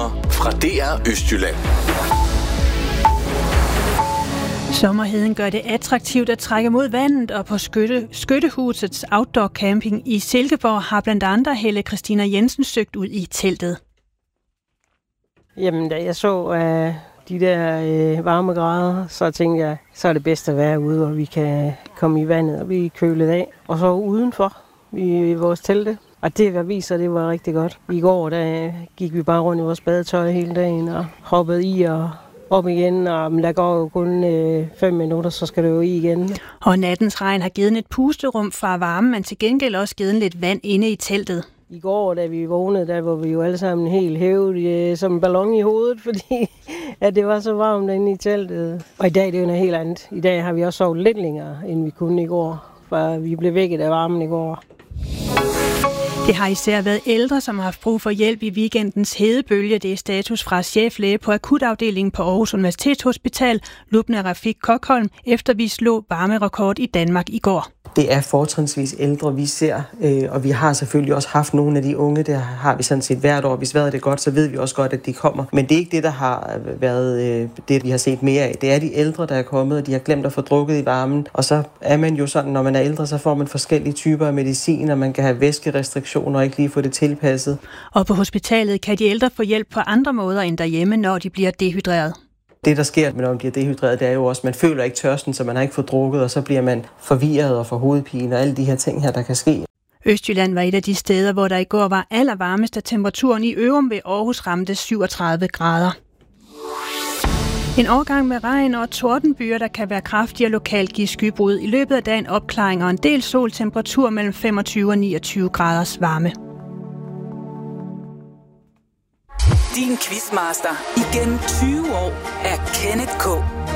Nyheder fra DR Østjylland. Sommerheden gør det attraktivt at trække mod vandet, og på Skyttehusets outdoor camping i Silkeborg har blandt andre Helle Christina Jensen søgt ud i teltet. Jamen, da jeg så de der varmegrader, så tænkte jeg, så er det bedst at være ude, hvor vi kan komme i vandet og blive kølet af. Og så udenfor i vores telte. Og det, hvad viser, det var rigtig godt. I går, der gik vi bare rundt i vores badetøj hele dagen og hoppede i og op igen, og der går jo kun 5 minutter, så skal det jo i igen. Og nattens regn har givet et pusterum fra varme, men til gengæld også givet lidt vand inde i teltet. I går, da vi vågnede, der var vi jo alle sammen helt hævet som en ballon i hovedet, fordi at det var så varmt inde i teltet. Og i dag det er jo noget helt andet. I dag har vi også sovet lidt længere, end vi kunne i går, for vi blev vækket af varmen i går. Det har især været ældre, som har haft brug for hjælp i weekendens hedebølge. Det er status fra cheflæge på akutafdelingen på Aarhus Universitetshospital, Lubna Rafik Kokholm, efter vi slog varmerekord i Danmark i går. Det er fortrinsvis ældre, vi ser, og vi har selvfølgelig også haft nogle af de unge, der har vi sådan set hvert år. Hvis vejret er godt, så ved vi også godt, at de kommer. Men det er ikke det, der har været det, vi har set mere af. Det er de ældre, der er kommet, og de har glemt at få drukket i varmen. Og så er man jo sådan, når man er ældre, så får man forskellige typer af medicin, og man kan have væskerestriktioner og ikke lige få det tilpasset. Og på hospitalet kan de ældre få hjælp på andre måder end derhjemme, når de bliver dehydreret. Det, der sker, når man bliver dehydreret, det er jo også, at man føler ikke tørsten, så man har ikke fået drukket, og så bliver man forvirret og får hovedpine og alle de her ting her, der kan ske. Østjylland var et af de steder, hvor der i går var allervarmest, og temperaturen i Ørum ved Aarhus ramte 37 grader. En overgang med regn og tordenbyer, der kan være kraftige og lokalt give skybrud. I løbet af dagen opklaring og en del sol, temperatur mellem 25 og 29 graders varme. Din quizmaster igennem 20 år er Kenneth K.